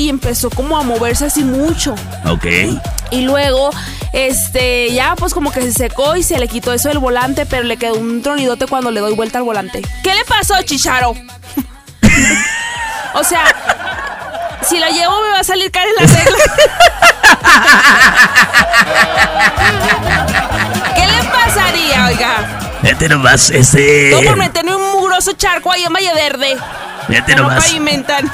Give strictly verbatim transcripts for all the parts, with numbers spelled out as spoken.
y empezó como a moverse así mucho. Ok. Y luego, este, ya pues como que se secó y se le quitó eso del volante, pero le quedó un tronidote cuando le doy vuelta al volante. ¿Qué le pasó, Chicharo? O sea, si lo llevo me va a salir cara en la regla. ¿Qué le pasaría, oiga? Vete nomás, ese... No por meterme un mugroso charco ahí en Valle Verde. Vete no nomás. pavimentan.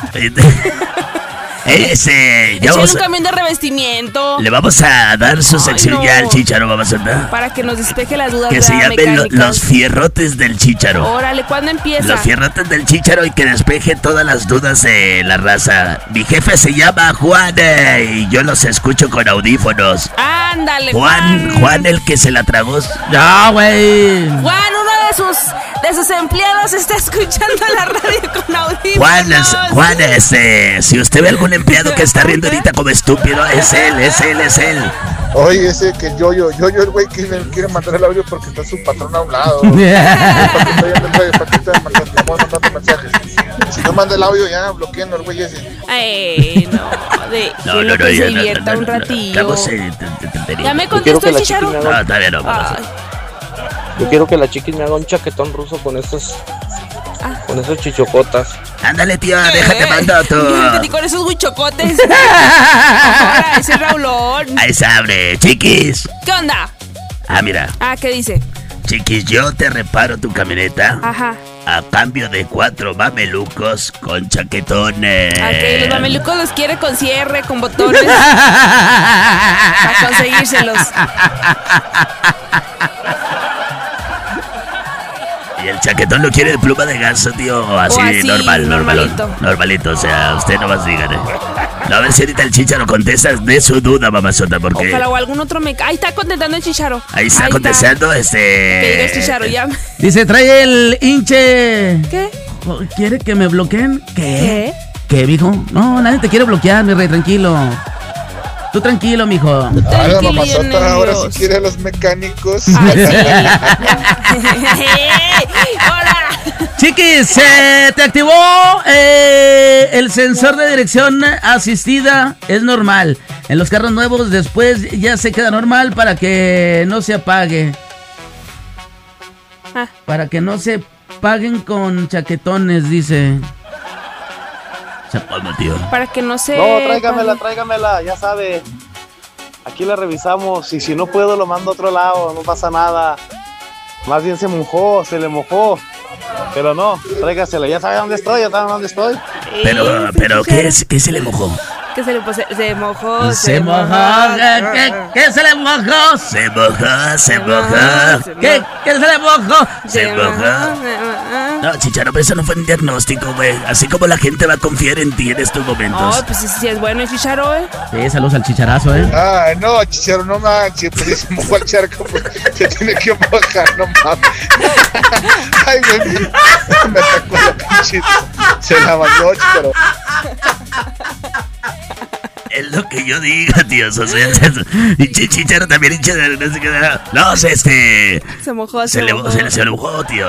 Ese... Ya Echale vamos un a... camión de revestimiento. Le vamos a dar su Ay, sección no. ya al Chícharo, vamos a dar. Para que nos despeje las dudas. Que se llamen lo, los fierrotes del Chícharo. Órale, ¿cuándo empieza? Los fierrotes del Chícharo y que despeje todas las dudas de la raza. Mi jefe se llama Juan eh, y yo los escucho con audífonos. Ándale, Juan. Juan. Juan el que se la tragó. No, güey. Juan, uno de sus de sus empleados está escuchando la radio con audífonos. Juan, es, Juan, este, si usted ve algún empleado que está riendo ahorita como estúpido, es él, es él, es él. Oye, ese que yo, yo, yo, yo, el güey que me quiere mandar el audio porque está su patrón a un lado. ¿Para qué estoy en el radio? ¿Para qué te voy mandando mensajes? Si no manda el audio ya, bloqueen al güey ese. Ay, no, de No, no, no, que ya, se no, divierta no, un no, no, ratillo. estamos en tontería. Ya me Yo quiero contestó que el la Chicharo. chiquis me haga- No, todavía no, vamos. Ay. Yo quiero que la chiquis me haga un chaquetón ruso con estos, Ah. con esos chichocotas. Ándale, tío, déjate mando tú. Yo entendí con esos huichocotes. Ahora, ese Raulón. Ahí se abre, chiquis. ¿Qué onda? Ah, mira, Ah, ¿qué dice? chiquis, yo te reparo tu camioneta Ajá. a cambio de cuatro mamelucos con chaquetones. Ok, los mamelucos los quiere con cierre, con botones. Para conseguírselos. Y el chaquetón lo quiere de pluma de ganso, tío, o así, O así, normal, normalón, normalito. normalito, o sea, usted no más dígale. No, a ver si ahorita el Chícharo contesta de su duda, mamazota, porque Ojalá o algún otro me... Ahí está contestando el Chicharo. ahí está contestando, este... Que diga el Chicharo, ya. Dice, trae el hinche. ¿Qué? ¿Quiere que me bloqueen? ¿Qué? ¿Qué, mijo? No, nadie te quiere bloquear, mi rey, tranquilo. Tú tranquilo, mijo. Ahora, Tranquilo, mamazota, bien ahora si nervios. quiere a los mecánicos. ¡Hola! Chiquis, se te activó eh, el sensor de dirección asistida, es normal. En los carros nuevos después ya se queda normal para que no se apague. Ah. Para que no se paguen con chaquetones, dice. Se palma, tío. Para que no se... No, tráigamela, tráigamela, ya sabe. Aquí la revisamos y si no puedo lo mando a otro lado, no pasa nada. Más bien se mojó, se le mojó. Pero no, tráigasela, ya sabe dónde estoy, ya sabe dónde estoy. Pero, pero, ¿qué, es, ¿qué se le mojó? Que se le pose- se mojó, Se mojó. ¿Qué, qué, qué se le mojó? Se mojó, se mojó. ¿Qué, qué se le mojó? Se mojó. No, Chicharo, pero eso no fue un diagnóstico, güey. Así como la gente va a confiar en ti en estos momentos. Oh, pues sí, sí es bueno el Chicharo, ¿eh? Sí, saludos al chicharazo, eh. Ay, no, Chicharo, no manches, pues si se mojó el charco, pues se tiene que mojar, no mames. Ay, güey, me atacó la pinche. Se la mandó, Chicharo. Es lo que yo diga, tío. O sea, y Chicharo también hincha de... No, sé qué, no, se, este... Se mojó, se, Se le, mojó. se, le, se le mojó, tío.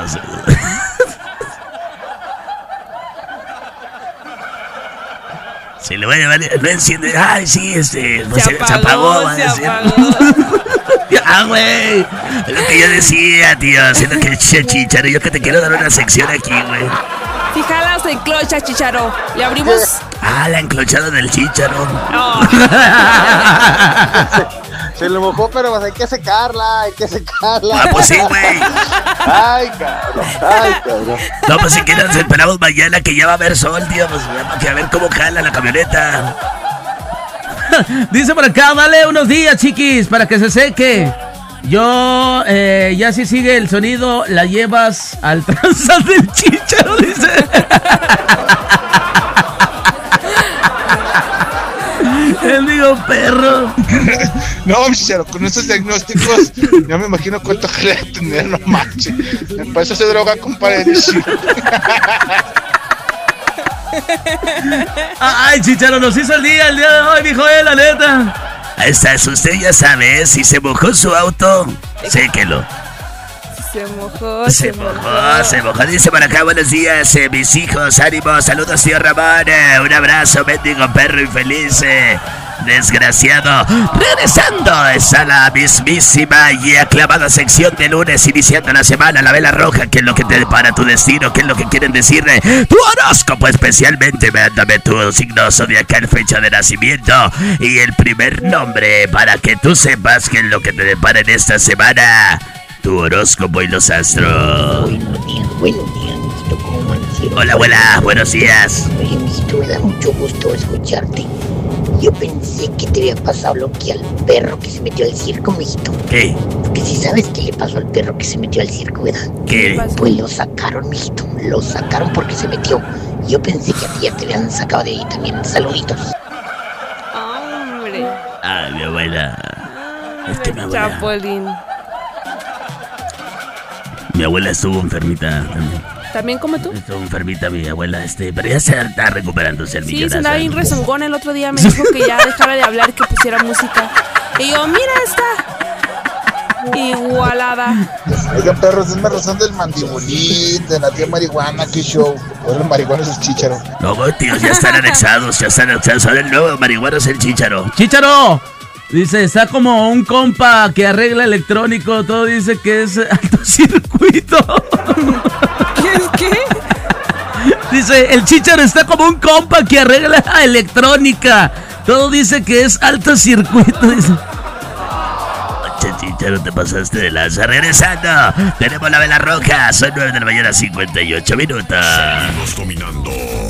Se le va a llevar... No enciende... Ay, sí, este... Pues se, se apagó, va a se decir. apagó. Ah, güey. Es lo que yo decía, tío. Haciendo que Chicharo, yo que te quiero dar una sección aquí, güey. Fijalas en clocha, Chicharo. ¿Le abrimos? Ah, la enclochada del Chícharo. Oh. Se le mojó, pero pues hay que secarla, hay que secarla. Ah, pues sí, güey. Ay, cabrón, ay, cabrón. No, pues si quieres nos esperamos mañana que ya va a haber sol, tío. Pues que a ver cómo jala la camioneta. Dice por acá, dale unos días, chiquis, para que se seque. Yo, eh, ya si sigue el sonido, la llevas al tranzas del Chícharo, dice. El digo perro. No, Chicharo, con estos diagnósticos, yo me imagino cuánto jale de tener, no manches. Para eso se droga, compadre. Ay, Chícharo, nos hizo el día, el día de hoy, dijo él, la neta. Ahí está, usted ya sabe, si se mojó su auto, séquelo. Se mojó, se, Se mojó, se mojó. Dice por acá, buenos días, eh, mis hijos, ánimo, saludos, tío Ramón. eh, un abrazo, bendigo perro infeliz. Eh. Desgraciado. Regresando es a la mismísima y aclamada sección de lunes, iniciando la semana, la vela roja. ¿Qué es lo que te depara tu destino? ¿Qué es lo que quieren decirle? Tu horóscopo, especialmente. Mándame tu signo zodiacal, fecha de nacimiento y el primer nombre para que tú sepas qué es lo que te depara en esta semana. Tu horóscopo y los astros. Buenos días, buenos días, mijito, ¿cómo amanecieron? Hola, abuela, buenos días. Oye, mijito, me da mucho gusto escucharte. Yo pensé que te había pasado lo que al perro que se metió al circo, mijito. ¿Qué? Porque si sabes qué le pasó al perro que se metió al circo, ¿verdad? ¿Qué? Pues lo sacaron, mijito, lo sacaron porque se metió. Yo pensé que a ti ya te habían sacado de ahí también. Saluditos. Hombre. Ay, mi abuela. Es que mi abuela... Chapulín. Mi abuela estuvo enfermita también. ¿También come tú? Estuvo enfermita mi abuela, este, pero ya se está recuperándose el Sí, millonazo. se andaba bien rezongón. El otro día me dijo que ya dejara de hablar, que pusiera música. Y yo, mira esta igualada. Oigan, perros, denme razón del mandibulín, de la tía marihuana, qué show. Ahora el marihuana es el chícharo. No, tíos, ya están anexados, ya están anexados. Ahora el nuevo marihuana es el chícharo. ¡Chícharo! Dice, está como un compa que arregla electrónico. Todo dice que es alto circuito. ¿Qué es qué? Dice, el Chícharo está como un compa que arregla electrónica. Todo dice que es alto circuito. Dice. Che, Chícharo, te pasaste de lanza. Regresando, tenemos la vela roja. Son nueve de la mañana, cincuenta y ocho minutos. Seguimos dominando.